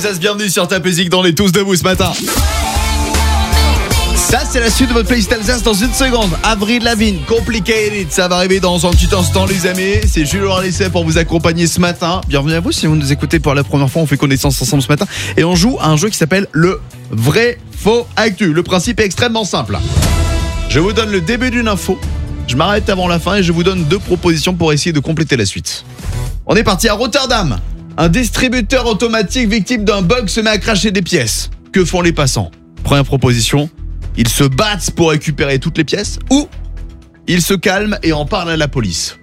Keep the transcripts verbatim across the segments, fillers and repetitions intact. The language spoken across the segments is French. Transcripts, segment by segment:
Bienvenue sur Ta Musique dans les Tous Debout ce matin. Ça, c'est la suite de votre playlist Alsace dans une seconde. Avril Lavigne, Complicated, ça va arriver dans un petit instant, les amis. C'est Jules Orlisset pour vous accompagner ce matin. Bienvenue à vous si vous nous écoutez pour la première fois. On fait connaissance ensemble ce matin et on joue à un jeu qui s'appelle le vrai faux actu. Le principe est extrêmement simple. Je vous donne le début d'une info, je m'arrête avant la fin et je vous donne deux propositions pour essayer de compléter la suite. On est parti à Rotterdam. Un distributeur automatique victime d'un bug se met à cracher des pièces. Que font les passants ? Première proposition, ils se battent pour récupérer toutes les pièces ou ils se calment et en parlent à la police.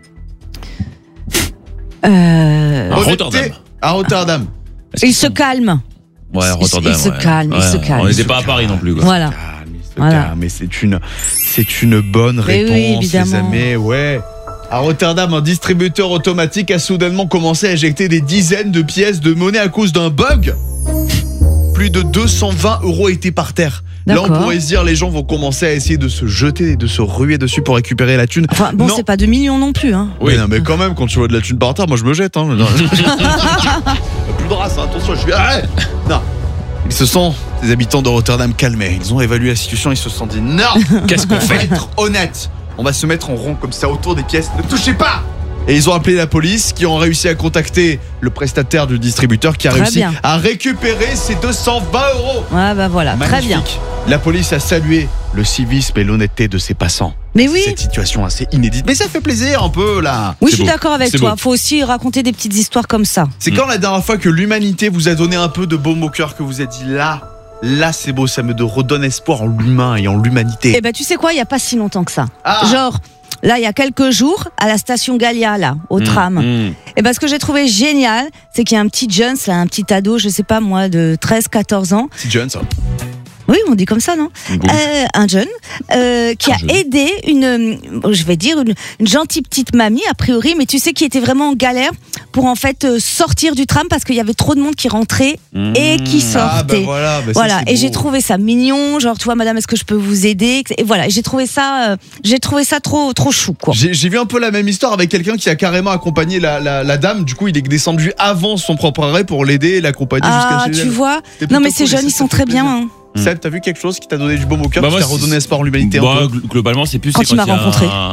Euh... À Rotterdam. À Rotterdam. Il se calme. Ouais, Rotterdam. Il se ouais. calme, il Ouais, se calme. On n'était pas à Paris non plus, quoi. Voilà. Voilà. Mais c'est une, c'est une bonne Mais réponse, oui, évidemment. les amis. Ouais. À Rotterdam, un distributeur automatique a soudainement commencé à éjecter des dizaines de pièces de monnaie à cause d'un bug. Plus de deux cent vingt euros étaient par terre. Là, on D'accord. pourrait se dire, les gens vont commencer à essayer de se jeter, de se ruer dessus pour récupérer la thune. Enfin, bon, non. c'est pas deux millions non plus, hein. Oui, non, mais quand même, quand tu vois de la thune par terre, moi je me jette. Hein. Plus de race, hein. Attention, je suis. Arrête. Non. Ils se sont, les habitants de Rotterdam, calmés. Ils ont évalué la situation, ils se sont dit non. Qu'est-ce qu'on fait ? Être honnête. On va se mettre en rond comme ça autour des pièces. Ne touchez pas. Et ils ont appelé la police, qui ont réussi à contacter le prestataire du distributeur, qui a Très réussi bien. à récupérer ses deux cent vingt euros. Ouais, bah voilà, très Magnifique. bien. La police a salué le civisme et l'honnêteté de ses passants. Mais oui. Cette situation assez inédite. Mais ça fait plaisir un peu là. Oui, C'est je suis beau. d'accord avec C'est toi. beau. Faut aussi raconter des petites histoires comme ça. C'est quand la dernière fois que l'humanité vous a donné un peu de baume au cœur, que vous a dit là, là c'est beau, ça me redonne espoir en l'humain et en l'humanité. Eh ben, tu sais quoi, il y a pas si longtemps que ça. Ah. Genre, là, il y a quelques jours, à la station Gallia, là, au tram. Mmh. Et ben, ce que j'ai trouvé génial, c'est qu'il y a un petit jeune, là, un petit ado, je sais pas moi, de treize quatorze ans. C'est jeune ça. Oui, on dit comme ça, non ? Euh, un jeune euh, qui Un a jeune. aidé une, euh, je vais dire une, une gentille petite mamie a priori, mais tu sais qui était vraiment en galère pour en fait euh, sortir du tram parce qu'il y avait trop de monde qui rentrait Mmh. et qui sortait. Ah bah voilà. Bah ça, Voilà, c'est et beau. j'ai trouvé ça mignon, genre toi madame, est-ce que je peux vous aider ? Et voilà, j'ai trouvé ça, euh, j'ai trouvé ça trop trop chou quoi. J'ai, j'ai vu un peu la même histoire avec quelqu'un qui a carrément accompagné la, la, la dame. Du coup, il est descendu avant son propre arrêt pour l'aider et l'accompagner Ah, jusqu'à chez tu elle. vois ? C'était Non plutôt mais ces cool et jeunes ça, ils ça sont fait très plaisir. bien. Hein. Seb, t'as vu quelque chose qui t'a donné du baume au cœur, Bah, qui moi, t'a c'est- redonné espoir en l'humanité un Bah, peu gl- globalement, c'est plus Quand c'est il m'a y a rencontré. un-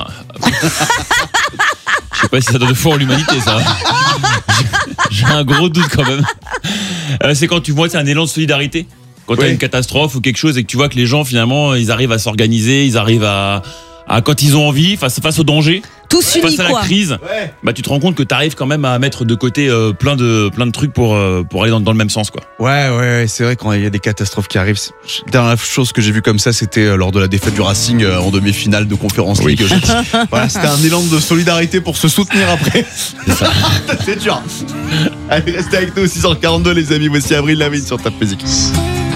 Je sais pas si ça donne foi en l'humanité, ça. J'ai un gros doute quand même. Euh, c'est quand tu vois, c'est un élan de solidarité. Quand t'as Oui. une catastrophe ou quelque chose et que tu vois que les gens finalement, ils arrivent à s'organiser, ils arrivent à, à quand ils ont envie, face face au danger, Tous unis face à la quoi. crise. Ouais. Bah tu te rends compte que t'arrives quand même à mettre de côté euh, plein de plein de trucs pour euh, pour aller dans, dans le même sens quoi. Ouais, ouais, ouais, c'est vrai quand il y a des catastrophes qui arrivent. c'est- La dernière chose que j'ai vue comme ça, c'était euh, lors de la défaite du Racing euh, en demi-finale de Conference League. Voilà, c'était un élan de solidarité pour se soutenir après. C'est ça. C'est dur. Allez, restez avec nous, six heures quarante-deux les amis. Voici Avril Lavigne sur Ta Musique.